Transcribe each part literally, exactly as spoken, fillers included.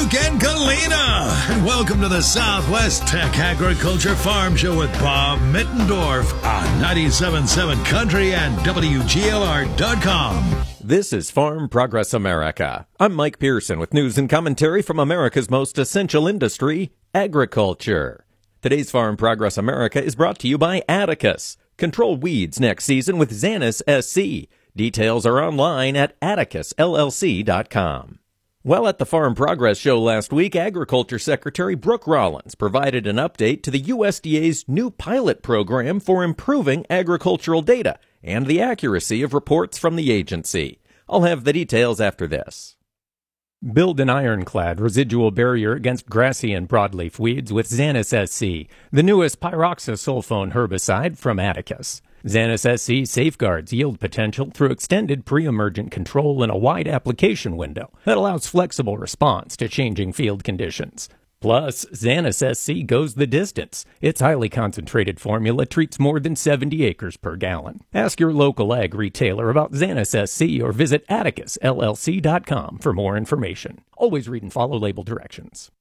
Dubuque and Galena. And welcome to the Southwest Tech Agriculture Farm Show with Bob Mittendorf on ninety-seven point seven Country and W G L R dot com. This is Farm Progress America. I'm Mike Pearson with news and commentary from America's most essential industry, agriculture. Today's Farm Progress America is brought to you by Atticus. Control weeds next season with Xanis S C. Details are online at atticus L L C dot com. Well, at the Farm Progress Show last week, Agriculture Secretary Brooke Rollins provided an update to the U S D A's new pilot program for improving agricultural data and the accuracy of reports from the agency. I'll have the details after this. Build an ironclad residual barrier against grassy and broadleaf weeds with Xanis S C, the newest pyroxasulfone herbicide from Atticus. Xanis S C safeguards yield potential through extended pre-emergent control in a wide application window that allows flexible response to changing field conditions. Plus, Xanis S C goes the distance. Its highly concentrated formula treats more than seventy acres per gallon. Ask your local ag retailer about Xanis S C or visit atticus L L C dot com for more information. Always read and follow label directions.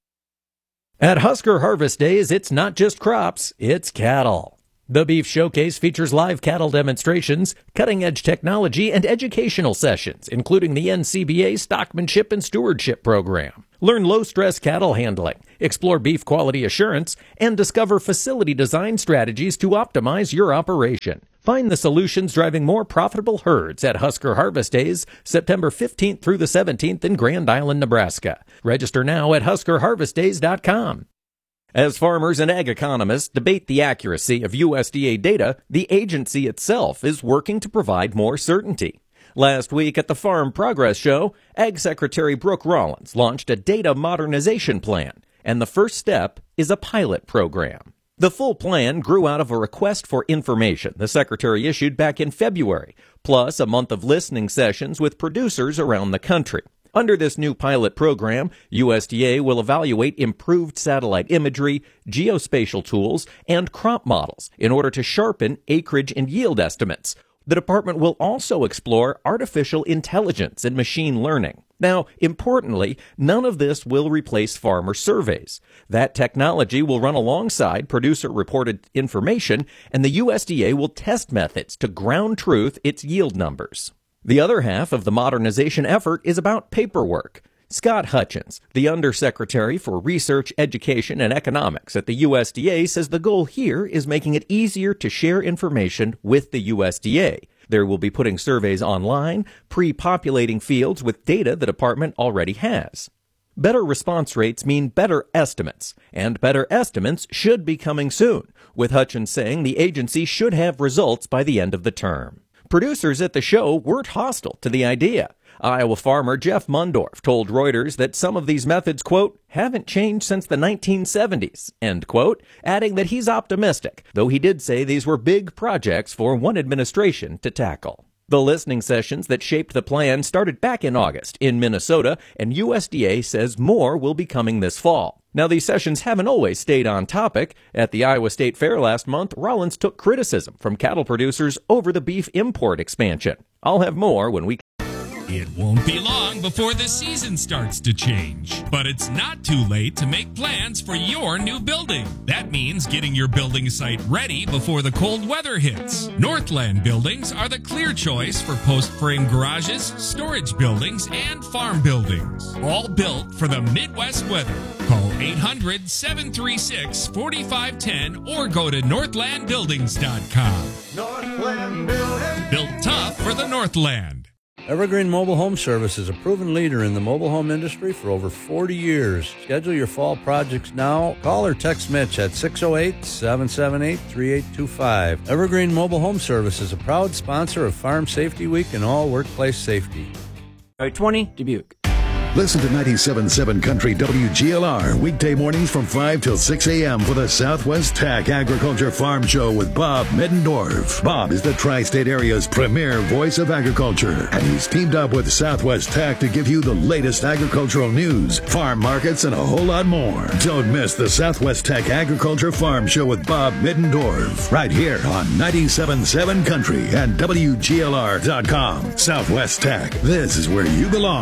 At Husker Harvest Days, it's not just crops, it's cattle. The Beef Showcase features live cattle demonstrations, cutting-edge technology, and educational sessions, including the N C B A Stockmanship and Stewardship Program. Learn low-stress cattle handling, explore beef quality assurance, and discover facility design strategies to optimize your operation. Find the solutions driving more profitable herds at Husker Harvest Days, September fifteenth through the seventeenth in Grand Island, Nebraska. Register now at husker harvest days dot com. As farmers and ag economists debate the accuracy of U S D A data, the agency itself is working to provide more certainty. Last week at the Farm Progress Show, Ag Secretary Brooke Rollins launched a data modernization plan, and the first step is a pilot program. The full plan grew out of a request for information the Secretary issued back in February, plus a month of listening sessions with producers around the country. Under this new pilot program, U S D A will evaluate improved satellite imagery, geospatial tools, and crop models in order to sharpen acreage and yield estimates. The department will also explore artificial intelligence and machine learning. Now, importantly, none of this will replace farmer surveys. That technology will run alongside producer-reported information, and the U S D A will test methods to ground truth its yield numbers. The other half of the modernization effort is about paperwork. Scott Hutchins, the Undersecretary for Research, Education, and Economics at the U S D A, says the goal here is making it easier to share information with the U S D A. There will be putting surveys online, pre-populating fields with data the department already has. Better response rates mean better estimates, and better estimates should be coming soon, with Hutchins saying the agency should have results by the end of the term. Producers at the show weren't hostile to the idea. Iowa farmer Jeff Mundorf told Reuters that some of these methods, quote, haven't changed since the nineteen seventies, end quote, adding that he's optimistic, though he did say these were big projects for one administration to tackle. The listening sessions that shaped the plan started back in August in Minnesota, and U S D A says more will be coming this fall. Now, these sessions haven't always stayed on topic. At the Iowa State Fair last month, Rollins took criticism from cattle producers over the beef import expansion. I'll have more when we... It won't be long before the season starts to change, but it's not too late to make plans for your new building. That means getting your building site ready before the cold weather hits. Northland Buildings are the clear choice for post-frame garages, storage buildings, and farm buildings. All built for the Midwest weather. Call eight hundred, seven three six, four five one zero or go to northland buildings dot com. Northland Building. Built tough for the Northland. Evergreen Mobile Home Service is a proven leader in the mobile home industry for over forty years. Schedule your fall projects now. Call or text Mitch at six oh eight, seven seven eight, three eight two five. Evergreen Mobile Home Service is a proud sponsor of Farm Safety Week and all workplace safety. twenty, Dubuque. Listen to ninety-seven point seven Country W G L R weekday mornings from five till six a.m. for the Southwest Tech Agriculture Farm Show with Bob Mittendorf. Bob is the tri-state area's premier voice of agriculture, and he's teamed up with Southwest Tech to give you the latest agricultural news, farm markets, and a whole lot more. Don't miss the Southwest Tech Agriculture Farm Show with Bob Mittendorf right here on ninety-seven point seven Country and W G L R dot com. Southwest Tech, this is where you belong.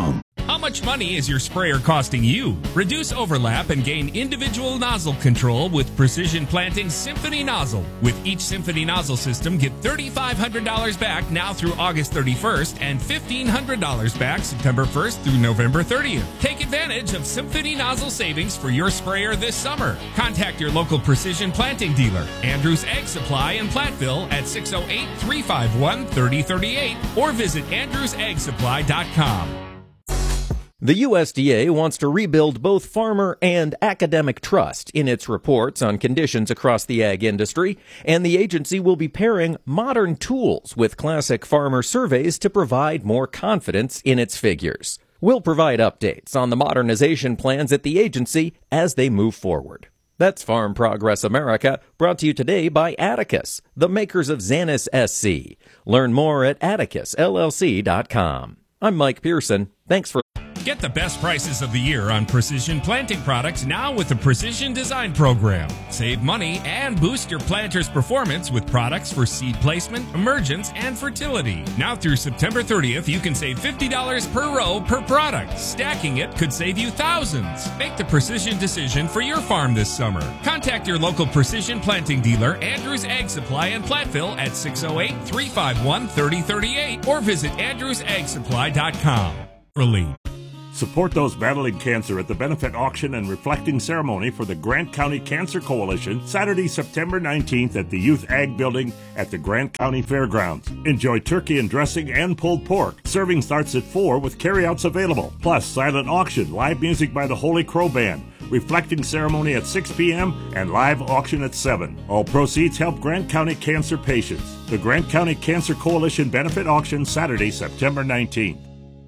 How much money is your sprayer costing you? Reduce overlap and gain individual nozzle control with Precision Planting's Symphony Nozzle. With each Symphony Nozzle system, get three thousand five hundred dollars back now through August thirty-first and fifteen hundred dollars back September first through November thirtieth. Take advantage of Symphony Nozzle savings for your sprayer this summer. Contact your local Precision Planting dealer, Andrews Ag Supply in Platteville at six oh eight, three five one, three oh three eight or visit andrews ag supply dot com. The U S D A wants to rebuild both farmer and academic trust in its reports on conditions across the ag industry, and the agency will be pairing modern tools with classic farmer surveys to provide more confidence in its figures. We'll provide updates on the modernization plans at the agency as they move forward. That's Farm Progress America, brought to you today by Atticus, the makers of Xanis S C. Learn more at atticus l l c dot com. I'm Mike Pearson. Thanks for Get the best prices of the year on Precision Planting products now with the Precision Design Program. Save money and boost your planter's performance with products for seed placement, emergence, and fertility. Now through September thirtieth, you can save fifty dollars per row per product. Stacking it could save you thousands. Make the precision decision for your farm this summer. Contact your local Precision Planting dealer, Andrews Ag Supply in Platteville at six oh eight, three five one, three oh three eight or visit andrews ag supply dot com. Relief. Support those battling cancer at the benefit auction and reflecting ceremony for the Grant County Cancer Coalition, Saturday, September nineteenth at the Youth Ag Building at the Grant County Fairgrounds. Enjoy turkey and dressing and pulled pork. Serving starts at four with carryouts available. Plus, silent auction, live music by the Holy Crow Band, reflecting ceremony at six p.m. and live auction at seven. All proceeds help Grant County cancer patients. The Grant County Cancer Coalition benefit auction, Saturday, September nineteenth.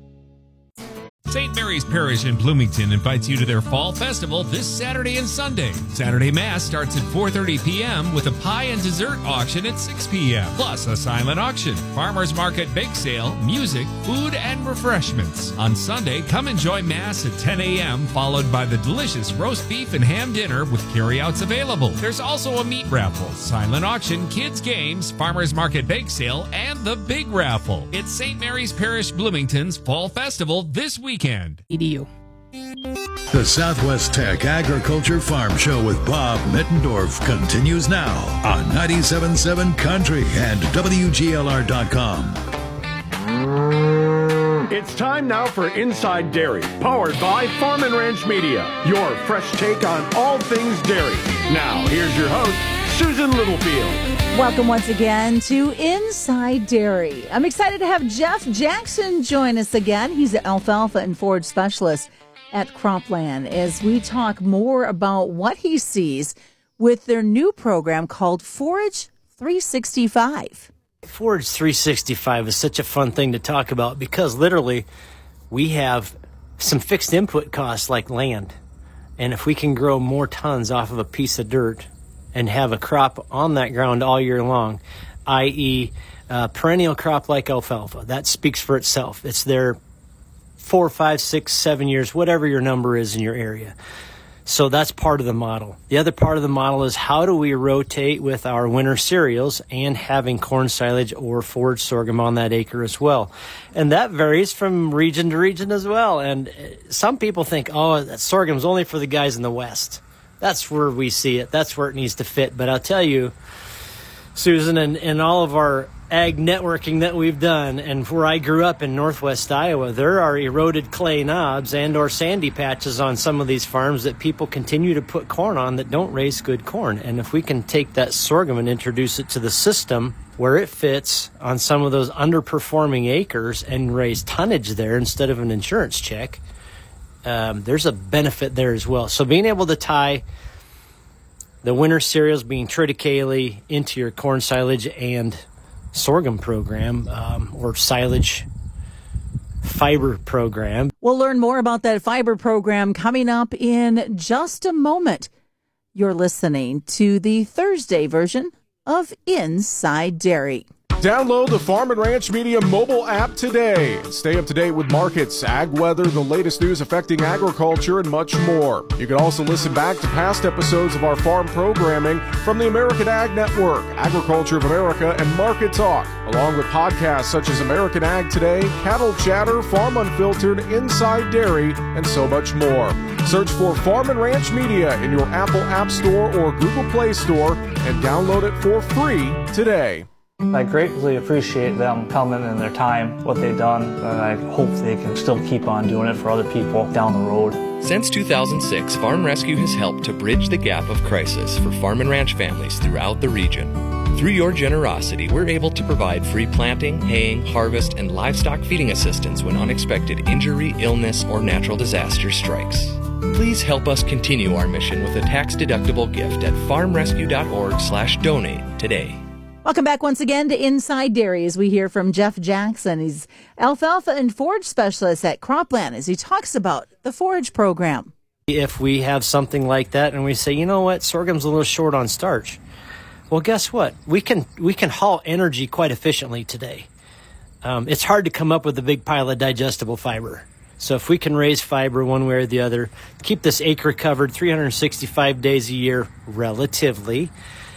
Saint Mary's Parish in Bloomington invites you to their Fall Festival this Saturday and Sunday. Saturday Mass starts at four thirty p.m. with a pie and dessert auction at six p.m. Plus a silent auction, farmers market bake sale, music, food, and refreshments. On Sunday, come enjoy Mass at ten a.m. followed by the delicious roast beef and ham dinner with carryouts available. There's also a meat raffle, silent auction, kids games, farmers market bake sale, and the big raffle. It's Saint Mary's Parish Bloomington's Fall Festival this weekend. E D U. The Southwest Tech Agriculture Farm Show with Bob Mittendorf continues now on ninety-seven point seven Country and W G L R dot com. It's time now for Inside Dairy, powered by Farm and Ranch Media, your fresh take on all things dairy. Now, here's your host, Susan Littlefield. Welcome once again to Inside Dairy. I'm excited to have Jeff Jackson join us again. He's an alfalfa and forage specialist at Cropland as we talk more about what he sees with their new program called Forage three sixty-five. Forage three sixty-five is such a fun thing to talk about because literally we have some fixed input costs like land. And if we can grow more tons off of a piece of dirt and have a crop on that ground all year long, that is a perennial crop like alfalfa, that speaks for itself. It's there four, five, six, seven years, whatever your number is in your area. So that's part of the model. The other part of the model is how do we rotate with our winter cereals and having corn silage or forage sorghum on that acre as well. And that varies from region to region as well. And some people think, oh, that sorghum's only for the guys in the West. That's where we see it. That's where it needs to fit. But I'll tell you, Susan, and, and all of our ag networking that we've done, and where I grew up in northwest Iowa, there are eroded clay knobs and or sandy patches on some of these farms that people continue to put corn on that don't raise good corn. And if we can take that sorghum and introduce it to the system where it fits on some of those underperforming acres and raise tonnage there instead of an insurance check, um, there's a benefit there as well. So being able to tie the winter cereals being triticale into your corn silage and sorghum program um, or silage fiber program. We'll learn more about that fiber program coming up in just a moment. You're listening to the Thursday version of Inside Dairy. Download the Farm and Ranch Media mobile app today. Stay up to date with markets, ag weather, the latest news affecting agriculture, and much more. You can also listen back to past episodes of our farm programming from the American Ag Network, Agriculture of America, and Market Talk, along with podcasts such as American Ag Today, Cattle Chatter, Farm Unfiltered, Inside Dairy, and so much more. Search for Farm and Ranch Media in your Apple App Store or Google Play Store and download it for free today. I greatly appreciate them coming and their time, what they've done, and I hope they can still keep on doing it for other people down the road. Since two thousand six, Farm Rescue has helped to bridge the gap of crisis for farm and ranch families throughout the region. Through your generosity, we're able to provide free planting, haying, harvest, and livestock feeding assistance when unexpected injury, illness, or natural disaster strikes. Please help us continue our mission with a tax-deductible gift at farm rescue dot org slash donate today. Welcome back once again to Inside Dairy as we hear from Jeff Jackson. He's alfalfa and forage specialist at Cropland as he talks about the forage program. If we have something like that and we say, you know what, sorghum's a little short on starch, well, guess what? We can we can haul energy quite efficiently today. Um, it's hard to come up with a big pile of digestible fiber. So if we can raise fiber one way or the other, keep this acre covered three hundred sixty-five days a year relatively,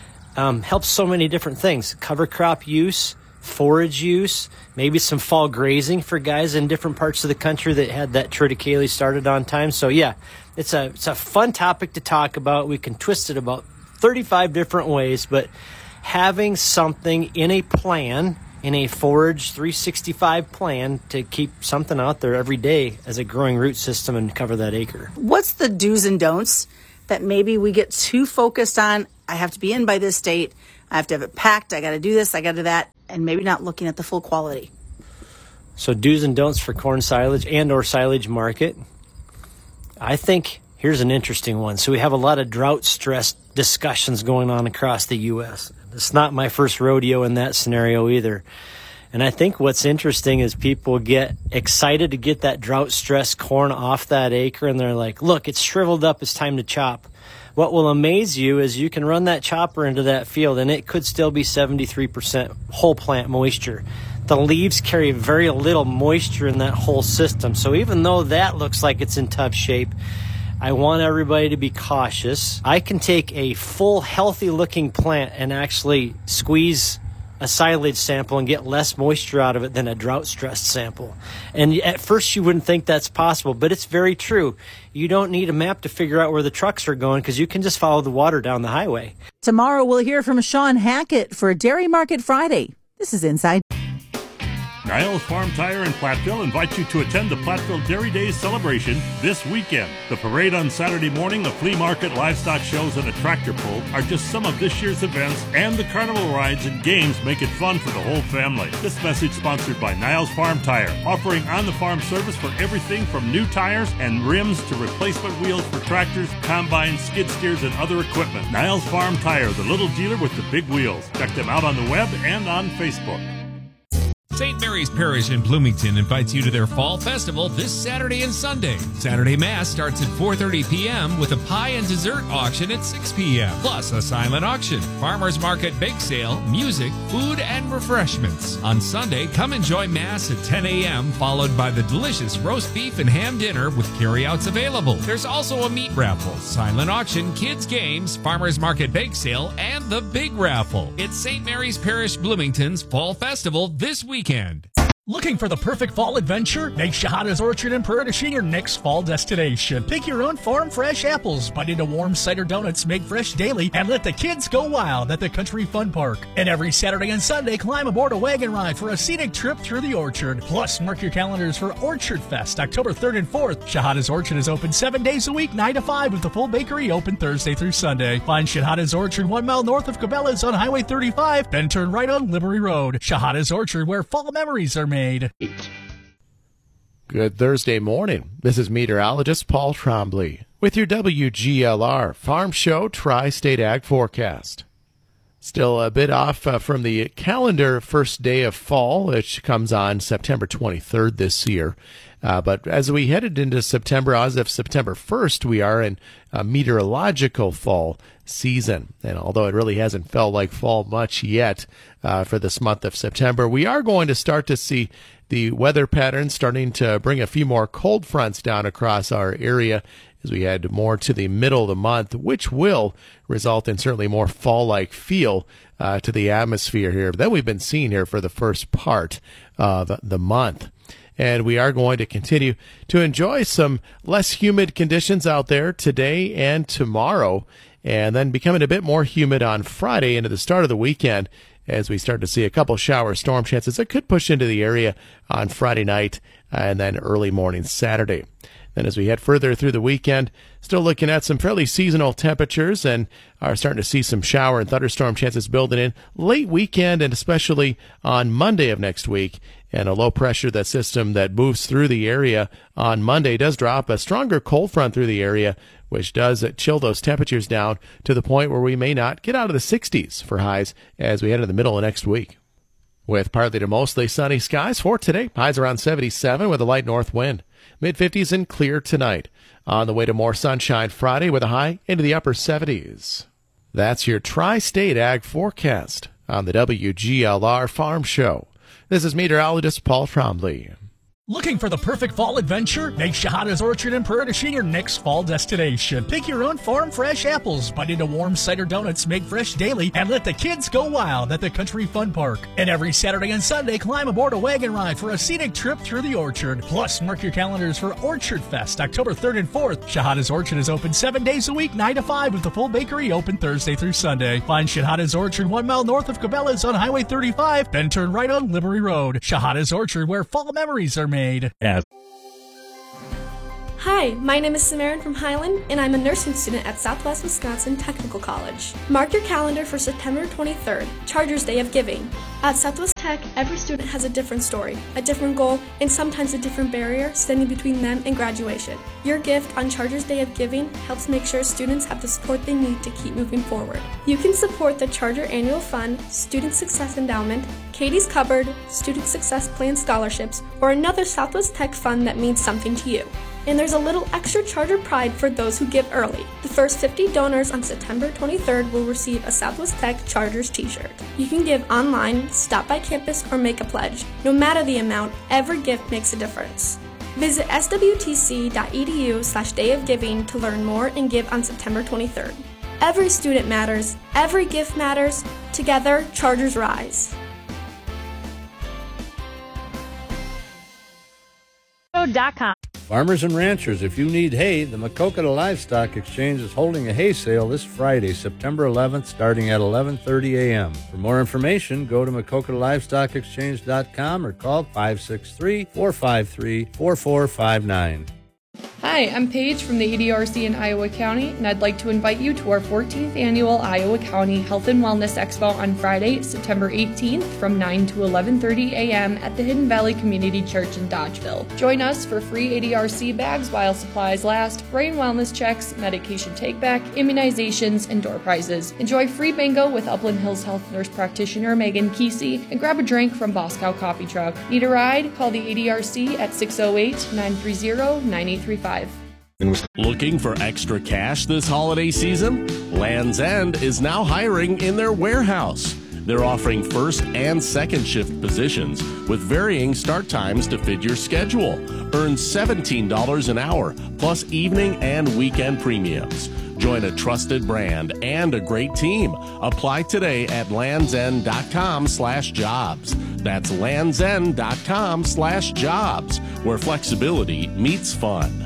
Um, helps so many different things. Cover crop use, forage use, maybe some fall grazing for guys in different parts of the country that had that triticale started on time. So yeah, it's a it's a fun topic to talk about. We can twist it about thirty-five different ways, but having something in a plan, in a forage three sixty-five plan to keep something out there every day as a growing root system and cover that acre. What's the do's and don'ts that maybe we get too focused on? I have to be in by this date. I have to have it packed. I got to do this. I got to do that. And maybe not looking at the full quality. So do's and don'ts for corn silage and or silage market. I think here's an interesting one. So we have a lot of drought stress discussions going on across the U S. It's not my first rodeo in that scenario either. And I think what's interesting is people get excited to get that drought stress corn off that acre. And they're like, look, it's shriveled up. It's time to chop. What will amaze you is you can run that chopper into that field and it could still be seventy-three percent whole plant moisture. The leaves carry very little moisture in that whole system. So even though that looks like it's in tough shape, I want everybody to be cautious. I can take a full, healthy looking plant and actually squeeze a silage sample and get less moisture out of it than a drought-stressed sample. And at first you wouldn't think that's possible, but it's very true. You don't need a map to figure out where the trucks are going because you can just follow the water down the highway. Tomorrow we'll hear from Sean Hackett for Dairy Market Friday. This is Inside. Niles Farm Tire in Platteville invites you to attend the Platteville Dairy Days celebration this weekend. The parade on Saturday morning, the flea market, livestock shows, and a tractor pull are just some of this year's events, and the carnival rides and games make it fun for the whole family. This message sponsored by Niles Farm Tire, offering on-the-farm service for everything from new tires and rims to replacement wheels for tractors, combines, skid steers, and other equipment. Niles Farm Tire, the little dealer with the big wheels. Check them out on the web and on Facebook. Saint Mary's Parish in Bloomington invites you to their Fall Festival this Saturday and Sunday. Saturday Mass starts at four thirty p.m. with a pie and dessert auction at six p.m. plus a silent auction, farmers market bake sale, music, food, and refreshments. On Sunday, come enjoy Mass at ten a.m. followed by the delicious roast beef and ham dinner with carryouts available. There's also a meat raffle, silent auction, kids games, farmers market bake sale, and the big raffle. It's Saint Mary's Parish Bloomington's Fall Festival this weekend. Looking for the perfect fall adventure? Make Shahada's Orchard in Purtishi your next fall destination. Pick your own farm fresh apples, bite into warm cider donuts made fresh daily, and let the kids go wild at the Country Fun Park. And every Saturday and Sunday, climb aboard a wagon ride for a scenic trip through the orchard. Plus, mark your calendars for Orchard Fest, October third and fourth. Shahada's Orchard is open seven days a week, nine to five, with the full bakery open Thursday through Sunday. Find Shahada's Orchard one mile north of Cabela's on Highway thirty-five, then turn right on Liberty Road. Shahada's Orchard, where fall memories are made. Good Thursday morning. This is meteorologist Paul Trombley with your W G L R Farm Show Tri-State Ag Forecast. Still a bit off uh, from the calendar first day of fall, which comes on September twenty-third this year. Uh, but as we headed into September, as of September first, we are in a meteorological fall season. And although it really hasn't felt like fall much yet uh, for this month of September, we are going to start to see the weather patterns starting to bring a few more cold fronts down across our area as we head more to the middle of the month, which will result in certainly more fall-like feel uh, to the atmosphere here that we've been seeing here for the first part of the month. And we are going to continue to enjoy some less humid conditions out there today and tomorrow, and then becoming a bit more humid on Friday into the start of the weekend as we start to see a couple shower storm chances that could push into the area on Friday night and then early morning Saturday. Then as we head further through the weekend, still looking at some fairly seasonal temperatures and are starting to see some shower and thunderstorm chances building in late weekend and especially on Monday of next week. And a low pressure that system that moves through the area on Monday does drop a stronger cold front through the area, which does chill those temperatures down to the point where we may not get out of the sixties for highs as we head into the middle of next week. With partly to mostly sunny skies for today, highs around seventy-seven with a light north wind. mid-fifties and clear tonight. On the way to more sunshine Friday with a high into the upper seventies. That's your Tri-State Ag forecast on the W G L R Farm Show. This is meteorologist Paul Trombley. Looking for the perfect fall adventure? Make Shahada's Orchard in Prairie your next fall destination. Pick your own farm fresh apples, bite into warm cider donuts, make fresh daily, and let the kids go wild at the Country Fun Park. And every Saturday and Sunday, climb aboard a wagon ride for a scenic trip through the orchard. Plus, mark your calendars for Orchard Fest, October third and fourth. Shahada's Orchard is open seven days a week, nine to five, with the full bakery open Thursday through Sunday. Find Shahada's Orchard one mile north of Cabela's on Highway thirty-five, then turn right on Liberty Road. Shahada's Orchard, where fall memories are made. As Hi, my name is Samarin from Highland, and I'm a nursing student at Southwest Wisconsin Technical College. Mark your calendar for September twenty-third, Chargers Day of Giving. At Southwest Tech, every student has a different story, a different goal, and sometimes a different barrier standing between them and graduation. Your gift on Chargers Day of Giving helps make sure students have the support they need to keep moving forward. You can support the Charter Annual Fund, Student Success Endowment, Katie's Cupboard, Student Success Plan scholarships, or another Southwest Tech fund that means something to you. And there's a little extra Charter pride for those who give early. The first fifty donors on September twenty-third will receive a Southwest Tech Chargers t-shirt. You can give online, stop by campus, or make a pledge. No matter the amount, every gift makes a difference. Visit swtc.edu slash day of giving to learn more and give on September twenty-third. Every student matters. Every gift matters. Together, Chargers rise. dot com. Farmers and ranchers, if you need hay, the Maquoketa Livestock Exchange is holding a hay sale this Friday, September eleventh, starting at eleven thirty a.m. For more information, go to maquoketa livestock exchange dot com or call five six three, four five three, four four five nine. Hi, I'm Paige from the E D R C in Iowa County, and I'd like to invite you to our fourteenth Annual Iowa County Health and Wellness Expo on Friday, September eighteenth from nine to eleven thirty a.m. at the Hidden Valley Community Church in Dodgeville. Join us for free A D R C bags while supplies last, brain wellness checks, medication take-back, immunizations, and door prizes. Enjoy free bingo with Upland Hills Health Nurse Practitioner Megan Kesey, and grab a drink from Boscow Coffee Truck. Need a ride? Call the A D R C at six oh eight, nine three zero, nine eight three five. Looking for extra cash this holiday season? Land's End is now hiring in their warehouse. They're offering first and second shift positions with varying start times to fit your schedule. Earn seventeen dollars an hour plus evening and weekend premiums. Join a trusted brand and a great team. Apply today at landsend.com slash jobs. That's landsend.com slash jobs, where flexibility meets fun.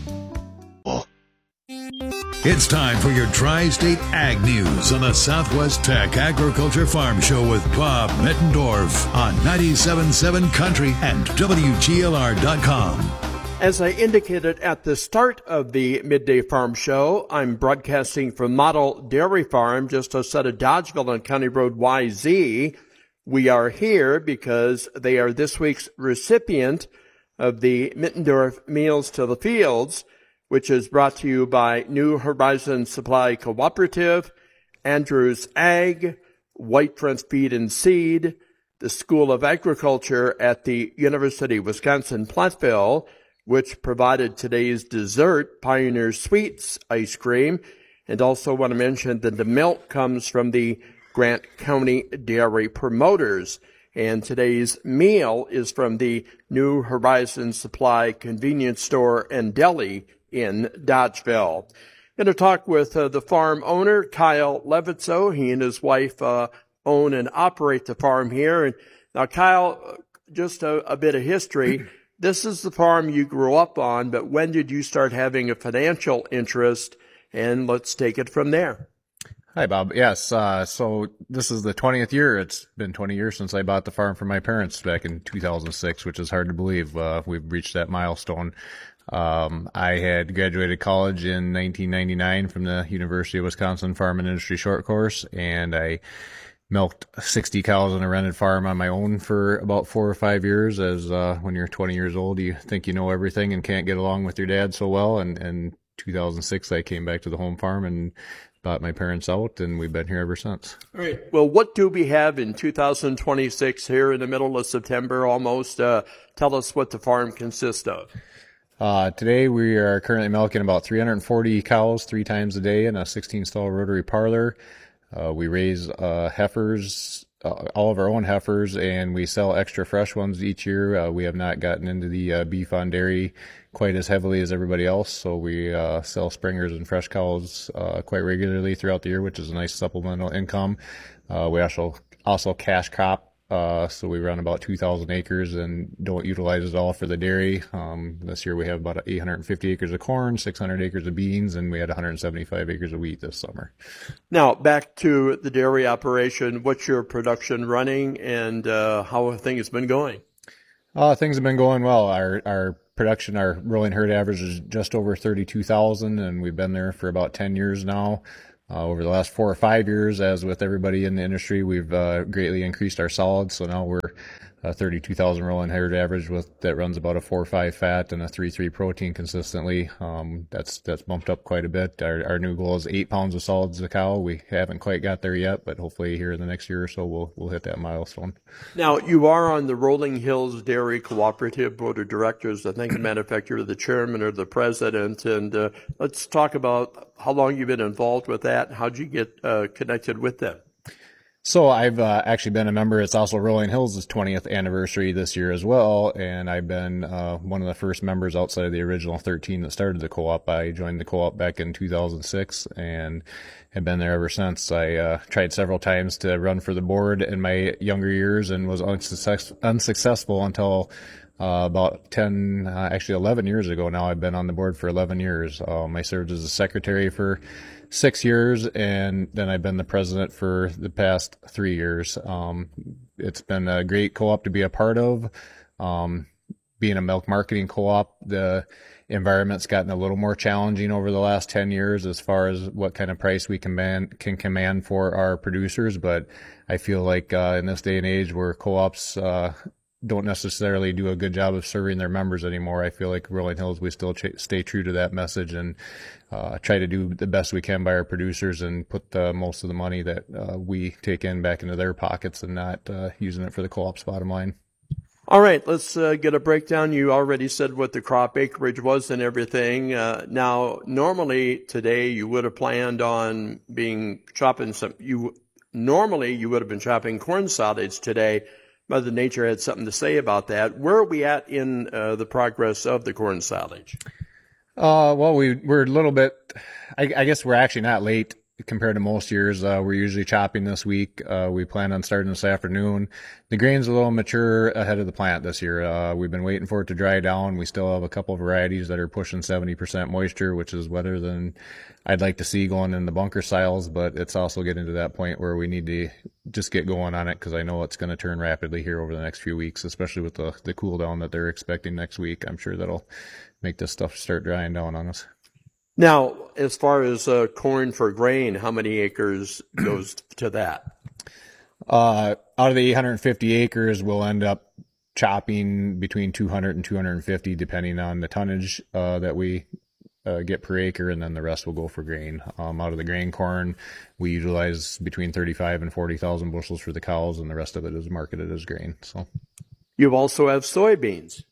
It's time for your Tri-State Ag News on the Southwest Tech Agriculture Farm Show with Bob Mittendorf on ninety-seven point seven Country and W G L R dot com. As I indicated at the start of the Midday Farm Show, I'm broadcasting from Model Dairy Farm just outside of Dodgeville on County Road Y Z. We are here because they are this week's recipient of the Mittendorf Meals to the Fields, which is brought to you by New Horizon Supply Cooperative, Andrews Ag, White Front Feed and Seed, the School of Agriculture at the University of Wisconsin-Platteville, which provided today's dessert, Pioneer Sweets ice cream. And also want to mention that the milk comes from the Grant County Dairy Promoters. And today's meal is from the New Horizons Supply Convenience Store and Deli in Dodgeville. Going to talk with uh, the farm owner, Kyle Levitzo. He and his wife uh, own and operate the farm here. And now, Kyle, just a, a bit of history. This is the farm you grew up on, but when did you start having a financial interest? And let's take it from there. Hi, Bob. Yes, uh, so this is the twentieth year. It's been twenty years since I bought the farm from my parents back in two thousand six, which is hard to believe. Uh, we've reached that milestone. Um, I had graduated college in nineteen ninety-nine from the University of Wisconsin Farm and Industry Short Course, and I milked sixty cows on a rented farm on my own for about four or five years. As uh, when you're twenty years old, you think you know everything and can't get along with your dad so well. And in two thousand six, I came back to the home farm and bought my parents out, and we've been here ever since. All right. Well, what do we have in two thousand twenty-six here in the middle of September almost? Uh, tell us what the farm consists of. Uh, today we are currently milking about three hundred forty cows three times a day in a sixteen stall rotary parlor. Uh, we raise uh, heifers, uh, all of our own heifers, and we sell extra fresh ones each year. Uh, we have not gotten into the uh, beef on dairy quite as heavily as everybody else, so we uh, sell springers and fresh cows uh, quite regularly throughout the year, which is a nice supplemental income. Uh, we also also cash crop, uh, so we run about two thousand acres and don't utilize it all for the dairy. Um, this year we have about eight hundred fifty acres of corn, six hundred acres of beans, and we had one hundred seventy-five acres of wheat this summer. Now, back to the dairy operation. What's your production running, and uh, how have things been going? Uh, things have been going well. Our our production, our rolling herd average is just over thirty-two thousand, and we've been there for about ten years now. Uh, over the last four or five years, as with everybody in the industry, we've uh, greatly increased our solids. So now we're uh, thirty-two thousand rolling herd average with that runs about a four or five fat and a three three protein consistently. Um, that's that's bumped up quite a bit. Our our new goal is eight pounds of solids a cow. We haven't quite got there yet, but hopefully here in the next year or so we'll we'll hit that milestone. Now, you are on the Rolling Hills Dairy Cooperative Board of Directors. I think, as a matter of fact, you're the chairman or the president. And uh, let's talk about how long you've been involved with that. How'd you get uh, connected with them? So I've uh, actually been a member. It's also Rolling Hills' twentieth anniversary this year as well, and I've been uh, one of the first members outside of the original thirteen that started the co-op. I joined the co-op back in two thousand six and have been there ever since. I uh, tried several times to run for the board in my younger years and was unsuccess- unsuccessful until Uh, about ten, uh, actually eleven years ago now. I've been on the board for eleven years. Um, I served as a secretary for six years, and then I've been the president for the past three years. Um, it's been a great co-op to be a part of. Um, being a milk marketing co-op, the environment's gotten a little more challenging over the last ten years as far as what kind of price we can command, can command for our producers. But I feel like uh, in this day and age where co-ops uh, don't necessarily do a good job of serving their members anymore, I feel like Rolling Hills, we still ch- stay true to that message and uh, try to do the best we can by our producers and put the, most of the money that uh, we take in back into their pockets and not uh, using it for the co-op's bottom line. All right, let's uh, get a breakdown. You already said what the crop acreage was and everything. Uh, now, normally today you would have planned on being chopping some, you normally you would have been chopping corn solids today. Mother Nature had something to say about that. Where are we at in uh, the progress of the corn silage? Uh, well, we, we're a little bit, I, I guess we're actually not late compared to most years. Uh, we're usually chopping this week. Uh, we plan on starting this afternoon. The grain's a little mature ahead of the plant this year. Uh, we've been waiting for it to dry down. We still have a couple of varieties that are pushing seventy percent moisture, which is wetter than I'd like to see going in the bunker silos, but it's also getting to that point where we need to just get going on it because I know it's going to turn rapidly here over the next few weeks, especially with the, the cool down that they're expecting next week. I'm sure that'll make this stuff start drying down on us. Now, as far as uh, corn for grain, how many acres goes to that? Uh, out of the eight hundred fifty acres, we'll end up chopping between two hundred and two hundred fifty, depending on the tonnage uh, that we uh, get per acre, and then the rest will go for grain. Um, out of the grain corn, we utilize between thirty-five and forty thousand bushels for the cows, and the rest of it is marketed as grain. So, you also have soybeans.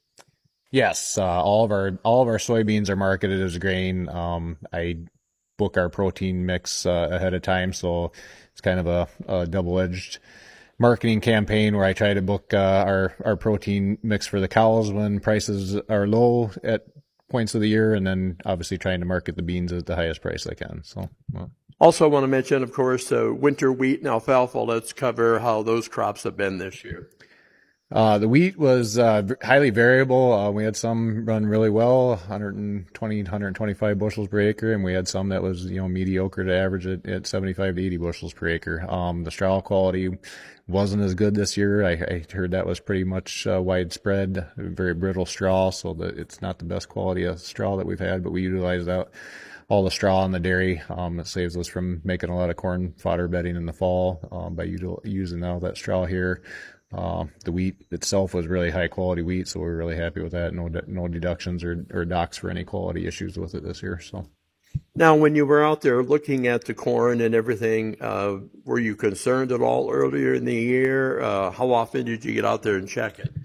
Yes, uh, all of our all of our soybeans are marketed as grain. Um, I book our protein mix uh, ahead of time, so it's kind of a, a double-edged marketing campaign where I try to book uh, our our protein mix for the cows when prices are low at points of the year, and then obviously trying to market the beans at the highest price I can. So. Well. Also, I want to mention, of course, uh, winter wheat and alfalfa. Let's cover how those crops have been this year. Uh, the wheat was uh, highly variable. Uh, we had some run really well, one hundred twenty, one hundred twenty-five bushels per acre, and we had some that was, you know, mediocre to average at, at seventy-five to eighty bushels per acre. Um, the straw quality wasn't as good this year. I, I heard that was pretty much uh, widespread, very brittle straw, so that it's not the best quality of straw that we've had, but we utilized that. All the straw in the dairy. Um, it saves us from making a lot of corn fodder bedding in the fall um, by util- using all that straw here. Uh, the wheat itself was really high quality wheat, so we're really happy with that. No, de- no deductions or, or docks for any quality issues with it this year. So, now, when you were out there looking at the corn and everything, uh, were you concerned at all earlier in the year? Uh, how often did you get out there and check it?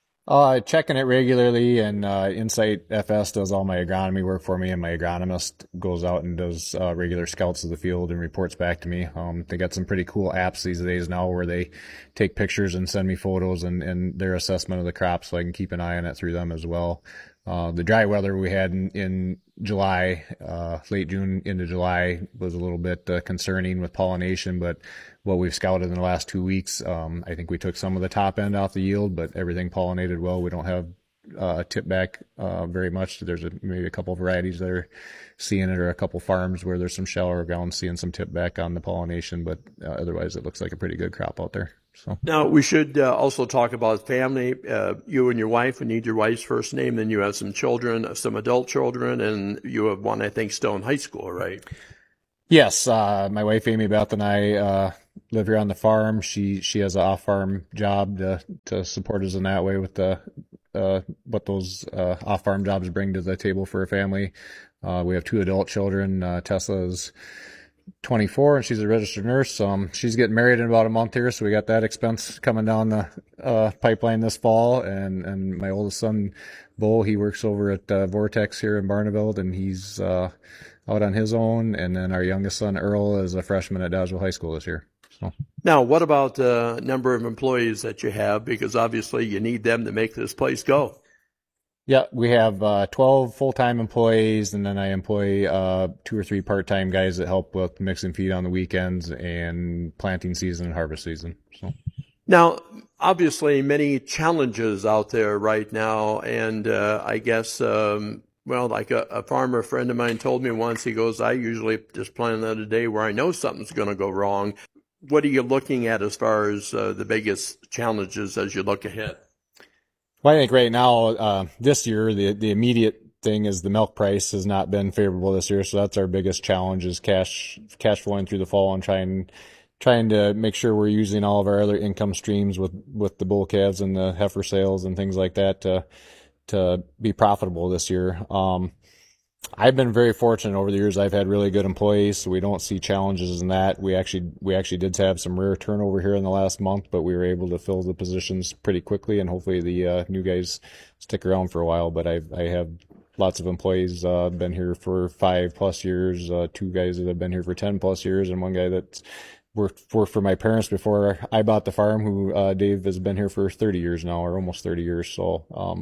Uh, checking it regularly, and uh, Insight F S does all my agronomy work for me, and my agronomist goes out and does uh, regular scouts of the field and reports back to me. Um, they got some pretty cool apps these days now where they take pictures and send me photos and, and their assessment of the crop, so I can keep an eye on it through them as well. Uh, the dry weather we had in, in July, uh, late June into July, was a little bit uh, concerning with pollination, but what we've scouted in the last two weeks, um, I think we took some of the top end off the yield, but everything pollinated well. We don't have uh, tip back uh, very much. There's a, maybe a couple varieties that are seeing it, or a couple farms where there's some shallower ground seeing some tip back on the pollination, but uh, otherwise it looks like a pretty good crop out there. So. Now, we should uh, also talk about family. Uh, you and your wife, we need your wife's first name, then you have some children, some adult children, and you have one, I think, still in high school, right? Yes, uh, my wife Amy Beth and I uh, live here on the farm. She she has an off-farm job to to support us in that way with the uh, what those uh, off-farm jobs bring to the table for a family. Uh, we have two adult children. Uh, Tessa is twenty-four, and she's a registered nurse. Um, she's getting married in about a month here, so we got that expense coming down the uh, pipeline this fall. And and my oldest son, Bo, he works over at uh, Vortex here in Barneveld, and he's uh, out on his own. And then our youngest son, Earl, is a freshman at Dodgeville High School this year. So. Now, what about the number of employees that you have? Because obviously you need them to make this place go. Yeah, we have uh, twelve full-time employees, and then I employ uh, two or three part-time guys that help with mix and feed on the weekends and planting season and harvest season. So. Now, obviously, many challenges out there right now, and uh, I guess, um, well, like a, a farmer friend of mine told me once, he goes, I usually just plan another day where I know something's going to go wrong. What are you looking at as far as uh, the biggest challenges as you look ahead? Well, I think right now, uh, this year, the the immediate thing is the milk price has not been favorable this year, so that's our biggest challenge is cash cash flowing through the fall and trying trying to make sure we're using all of our other income streams with, with the bull calves and the heifer sales and things like that to to be profitable this year. Um, I've been very fortunate over the years. I've had really good employees, so we don't see challenges in that. We actually we actually did have some rare turnover here in the last month, but we were able to fill the positions pretty quickly, and hopefully the uh, new guys stick around for a while. But I I have lots of employees uh, been here for five plus years, uh, two guys that have been here for ten plus years, and one guy that's worked worked for my parents before I bought the farm. Who uh, Dave has been here for thirty years now, or almost thirty years. So. Um,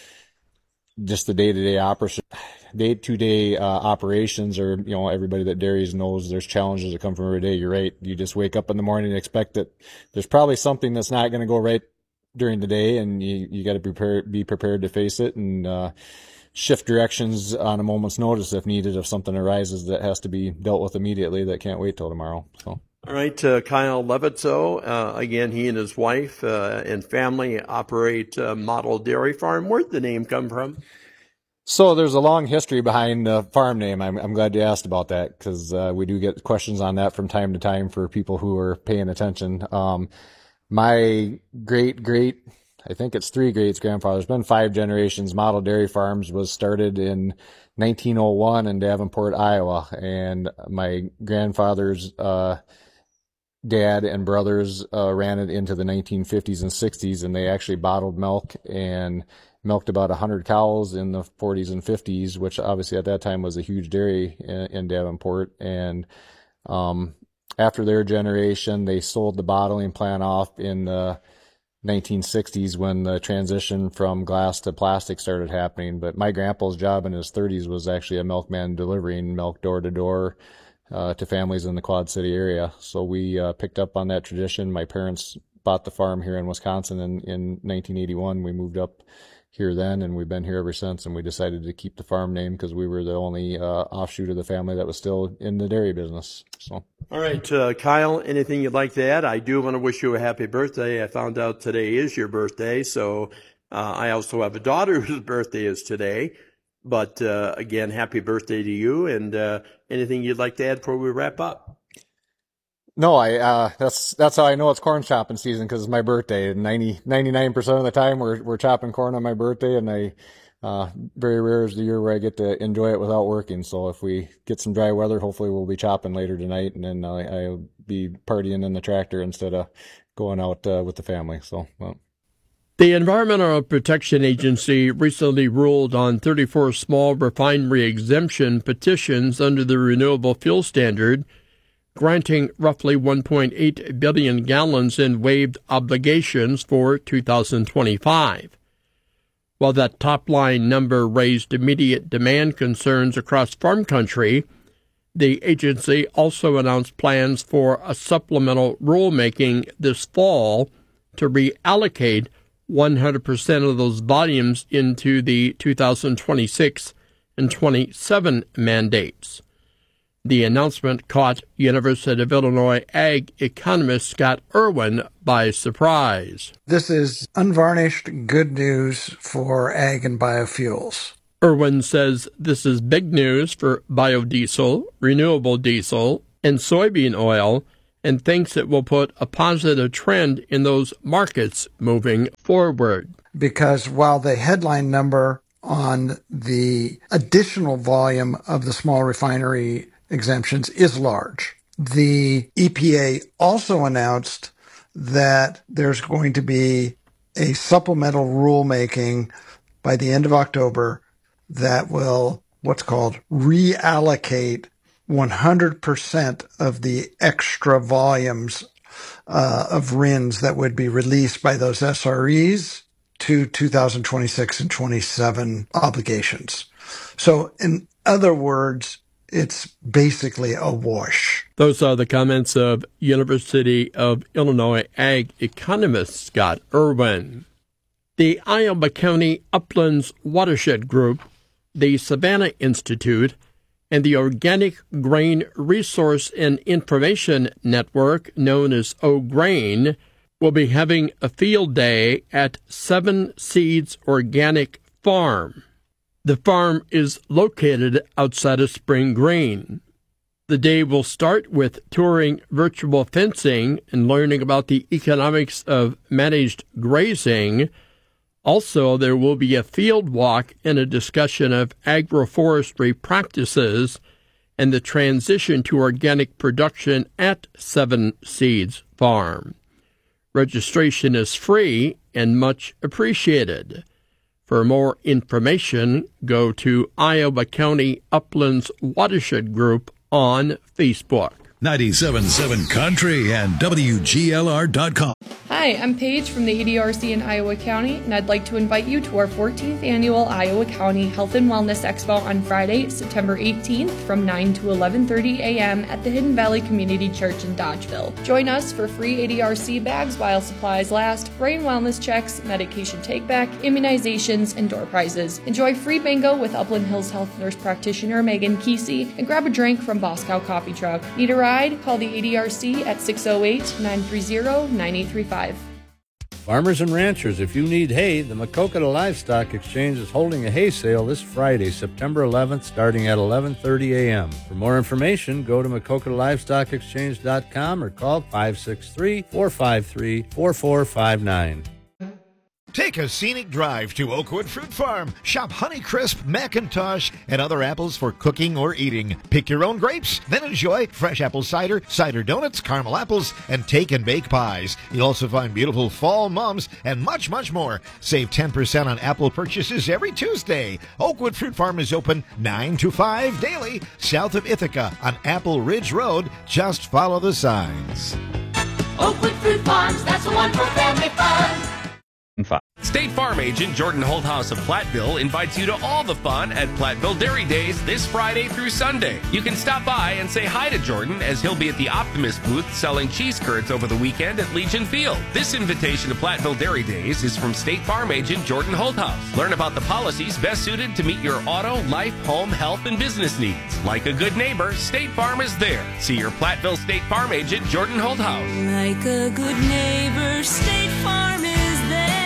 just the day-to-day operation, day-to-day uh, operations, or, you know, everybody that dairies knows there's challenges that come from every day. You're right. You just wake up in the morning and expect that there's probably something that's not going to go right during the day, and you, you got to prepare, be prepared to face it and uh, shift directions on a moment's notice if needed, if something arises that has to be dealt with immediately that can't wait till tomorrow. So. All right, uh, Kyle Levitzo, uh, again, he and his wife uh, and family operate uh, Model Dairy Farm. Where'd the name come from? So there's a long history behind the farm name. I'm, I'm glad you asked about that, because uh, we do get questions on that from time to time for people who are paying attention. Um, my great, great, I think it's three greats grandfathers. It's been five generations. Model Dairy Farms was started in nineteen oh one in Davenport, Iowa, and my grandfather's uh, dad and brothers uh, ran it into the nineteen fifties and sixties, and they actually bottled milk and milked about one hundred cows in the forties and fifties, which obviously at that time was a huge dairy in, in Davenport. And um, after their generation, they sold the bottling plant off in the nineteen sixties when the transition from glass to plastic started happening. But my grandpa's job in his thirties was actually a milkman delivering milk door to door uh, to families in the Quad City area. So we uh, picked up on that tradition. My parents bought the farm here in Wisconsin in, in nineteen eighty-one. We moved up here then, and we've been here ever since, and we decided to keep the farm name because we were the only uh, offshoot of the family that was still in the dairy business. So, all right, uh, Kyle, anything you'd like to add? I do want to wish you a happy birthday. I found out today is your birthday, so uh, I also have a daughter whose birthday is today. But uh, again, happy birthday to you, and uh, anything you'd like to add before we wrap up? No, I, uh, that's, that's how I know it's corn chopping season, because it's my birthday, and ninety, ninety-nine percent of the time we're, we're chopping corn on my birthday, and I, uh, very rare is the year where I get to enjoy it without working. So if we get some dry weather, hopefully we'll be chopping later tonight, and then I, I'll be partying in the tractor instead of going out, uh, with the family. So, well. The Environmental Protection Agency recently ruled on thirty-four small refinery exemption petitions under the Renewable Fuel Standard, granting roughly one point eight billion gallons in waived obligations for two thousand twenty-five. While that top-line number raised immediate demand concerns across farm country, the agency also announced plans for a supplemental rulemaking this fall to reallocate one hundred percent of those volumes into the two thousand twenty-six and twenty-seven mandates. The announcement caught University of Illinois ag economist Scott Irwin by surprise. This is unvarnished good news for ag and biofuels. Irwin says this is big news for biodiesel, renewable diesel, and soybean oil, and thinks it will put a positive trend in those markets moving forward. Because while the headline number on the additional volume of the small refinery exemptions is large, the E P A also announced that there's going to be a supplemental rulemaking by the end of October that will what's called reallocate one hundred percent of the extra volumes uh, of R I Ns that would be released by those S R Es to two thousand twenty-six and twenty-seven obligations. So in other words, it's basically a wash. Those are the comments of University of Illinois ag economist Scott Irwin. The Iowa County Uplands Watershed Group, the Savannah Institute, and the Organic Grain Resource and Information Network, known as O-Grain, will be having a field day at Seven Seeds Organic Farm. The farm is located outside of Spring Green. The day will start with touring virtual fencing and learning about the economics of managed grazing. Also, there will be a field walk and a discussion of agroforestry practices and the transition to organic production at Seven Seeds Farm. Registration is free and much appreciated. For more information, go to Iowa County Uplands Watershed Group on Facebook. ninety-seven point seven Country and W G L R dot com. Hi, I'm Paige from the E D R C in Iowa County, and I'd like to invite you to our fourteenth Annual Iowa County Health and Wellness Expo on Friday, September eighteenth from nine to eleven thirty a.m. at the Hidden Valley Community Church in Dodgeville. Join us for free E D R C bags while supplies last, brain wellness checks, medication take-back, immunizations, and door prizes. Enjoy free bingo with Upland Hills Health Nurse Practitioner Megan Kesey, and grab a drink from Boscow Coffee Truck. Need a ride? Call the E D R C at six oh eight, nine three zero, nine eight three five. Farmers and ranchers, if you need hay, the Maquoketa Livestock Exchange is holding a hay sale this Friday, September eleventh, starting at eleven thirty a.m. For more information, go to Maquoketa Livestock Exchange dot com or call five six three, four five three, four four five nine. Take a scenic drive to Oakwood Fruit Farm. Shop Honeycrisp, Macintosh, and other apples for cooking or eating. Pick your own grapes, then enjoy fresh apple cider, cider donuts, caramel apples, and take and bake pies. You'll also find beautiful fall mums and much, much more. Save ten percent on apple purchases every Tuesday. Oakwood Fruit Farm is open nine to five daily, south of Ithaca on Apple Ridge Road. Just follow the signs. Oakwood Fruit Farms, that's the one for family fun. State Farm agent Jordan Holthouse of Platteville invites you to all the fun at Platteville Dairy Days this Friday through Sunday. You can stop by and say hi to Jordan as he'll be at the Optimist booth selling cheese curds over the weekend at Legion Field. This invitation to Platteville Dairy Days is from State Farm agent Jordan Holthouse. Learn about the policies best suited to meet your auto, life, home, health, and business needs. Like a good neighbor, State Farm is there. See your Platteville State Farm agent Jordan Holthouse. Like a good neighbor, State Farm is there.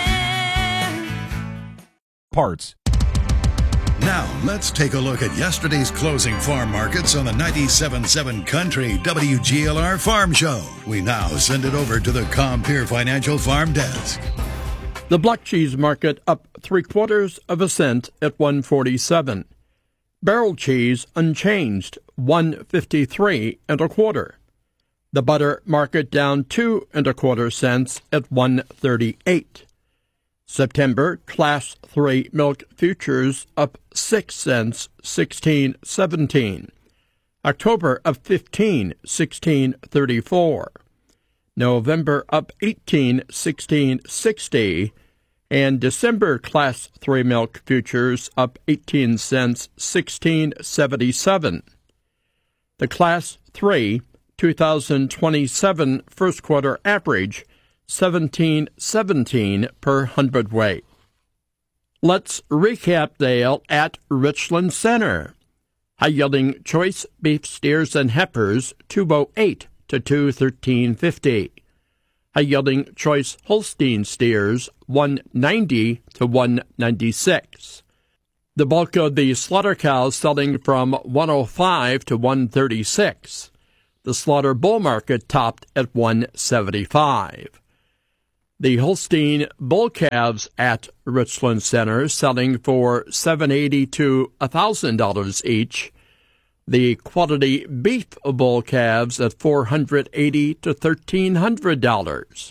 Parts. Now, let's take a look at yesterday's closing farm markets on the ninety-seven point seven Country W G L R Farm Show. We now send it over to the Compeer Financial Farm Desk. The block cheese market up three quarters of a cent at one forty-seven. Barrel cheese unchanged, one fifty-three and a quarter. The butter market down two and a quarter cents at one thirty-eight. September Class three milk futures up six cents, sixteen seventeen. October up fifteen, sixteen thirty-four. November up eighteen, sixteen sixty. And December Class three milk futures up eighteen cents, sixteen seventy-seven. The Class three twenty twenty-seven first quarter average seventeen seventeen per hundredweight. Let's recap Dale at Richland Center. High-yielding choice beef steers and heifers two oh eight to two thirteen fifty. High-yielding choice Holstein steers one ninety to one ninety-six. The bulk of the slaughter cows selling from one oh five to one thirty-six. The slaughter bull market topped at one seventy-five. The Holstein bull calves at Richland Center selling for seven eighty to one thousand dollars each. The quality beef bull calves at four eighty to thirteen hundred dollars.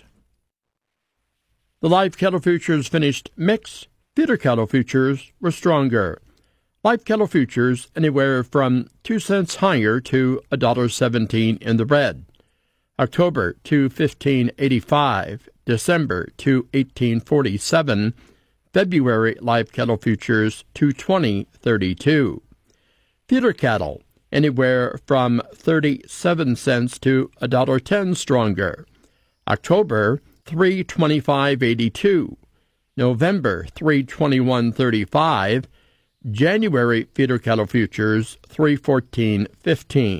The live cattle futures finished mixed. Feeder cattle futures were stronger. Live cattle futures anywhere from two cents higher to one dollar seventeen in the red. October two fifteen eighty-five. December two eighteen forty-seven. February live cattle futures two twenty thirty-two. Feeder cattle anywhere from thirty-seven cents to one dollar ten stronger. October three twenty-five eighty-two. November three twenty-one thirty-five. January feeder cattle futures three fourteen fifteen.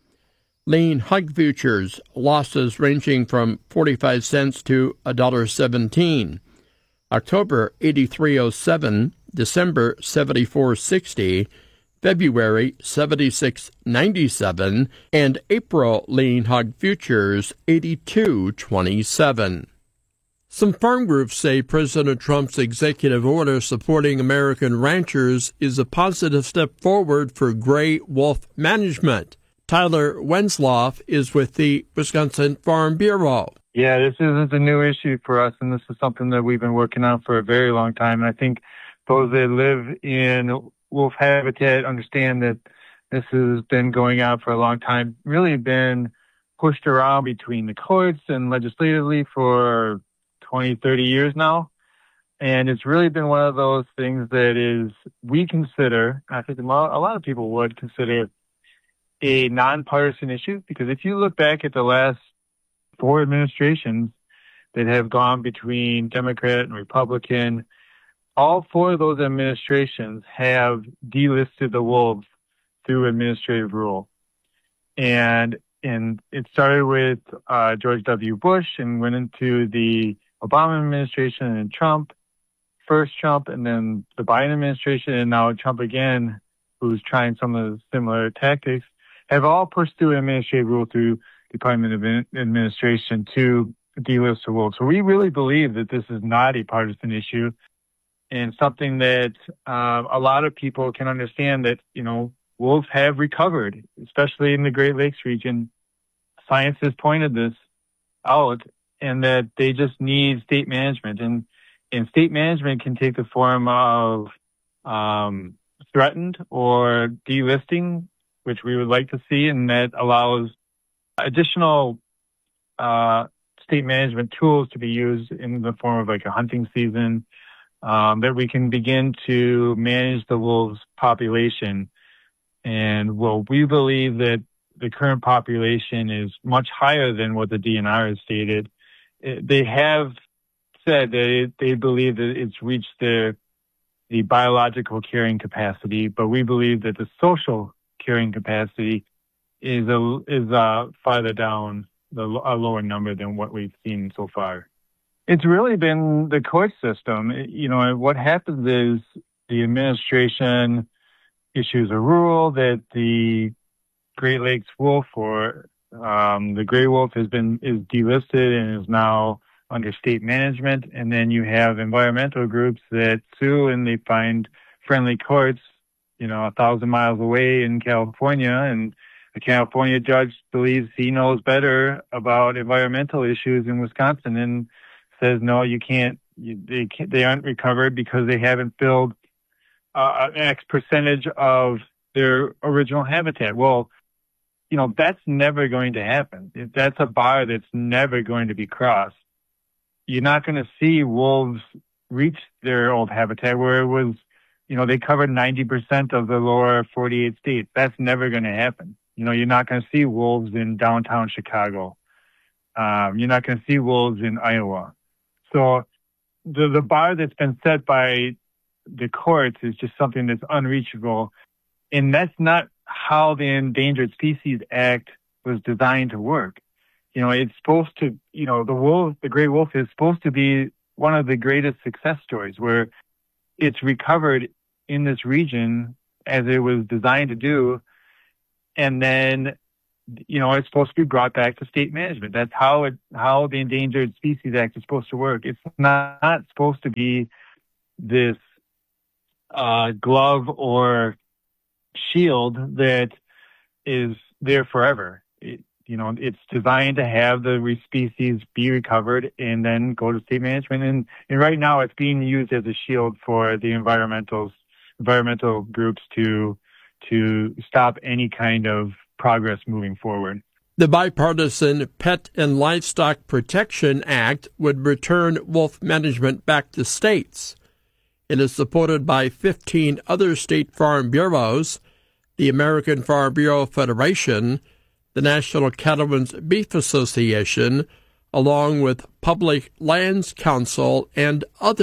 Lean hog futures losses ranging from forty-five cents to one dollar seventeen. October eighty-three oh seven, December seventy-four sixty, February seventy-six ninety-seven, and April lean hog futures eighty-two twenty-seven. Some farm groups say President Trump's executive order supporting American ranchers is a positive step forward for gray wolf management. Tyler Wensloff is with the Wisconsin Farm Bureau. Yeah, this isn't a new issue for us, and this is something that we've been working on for a very long time. And I think those that live in wolf habitat understand that this has been going on for a long time, really been pushed around between the courts and legislatively for twenty, thirty years now. And it's really been one of those things that is, we consider, I think a lot of people would consider a nonpartisan issue, because if you look back at the last four administrations that have gone between Democrat and Republican, all four of those administrations have delisted the wolves through administrative rule. And and it started with uh, George W. Bush and went into the Obama administration and Trump, first Trump, and then the Biden administration, and now Trump again, who's trying some of the similar tactics, have all pushed through administrative rule through Department of Administration to delist the wolves. So we really believe that this is not a partisan issue and something that uh, a lot of people can understand that, you know, wolves have recovered, especially in the Great Lakes region. Science has pointed this out, and that they just need state management. And, and state management can take the form of um, threatened or delisting, which we would like to see, and that allows additional uh, state management tools to be used in the form of like a hunting season, um, that we can begin to manage the wolves population. And well, we believe that the current population is much higher than what the D N R has stated. It, they have said that it, they believe that it's reached the the biological carrying capacity, but we believe that the social carrying capacity is a is uh, farther down, the, a lower number than what we've seen so far. It's really been the court system. You know, what happens is the administration issues a rule that the Great Lakes wolf or um, the gray wolf has been is delisted and is now under state management, and then you have environmental groups that sue and they find friendly courts, you know, a thousand miles away in California, and the California judge believes he knows better about environmental issues in Wisconsin and says, no, you can't, you, they can't, they aren't recovered because they haven't filled uh, an X percentage of their original habitat. Well, you know, that's never going to happen. That's a bar that's never going to be crossed. You're not going to see wolves reach their old habitat where it was, you know, they covered ninety percent of the lower forty-eight states. That's never going to happen. You know, you're not going to see wolves in downtown Chicago. Um, you're not going to see wolves in Iowa. So the, the bar that's been set by the courts is just something that's unreachable. And that's not how the Endangered Species Act was designed to work. You know, it's supposed to, you know, the wolf, the gray wolf is supposed to be one of the greatest success stories where it's recovered in this region as it was designed to do. And then, you know, it's supposed to be brought back to state management. That's how it, how the Endangered Species Act is supposed to work. It's not, not supposed to be this uh, glove or shield that is there forever. It, you know, it's designed to have the species be recovered and then go to state management. And, and right now it's being used as a shield for the environmental environmental groups to to stop any kind of progress moving forward. The bipartisan Pet and Livestock Protection Act would return wolf management back to states. It is supported by fifteen other state farm bureaus, the American Farm Bureau Federation, the National Cattlemen's Beef Association, along with Public Lands Council and others.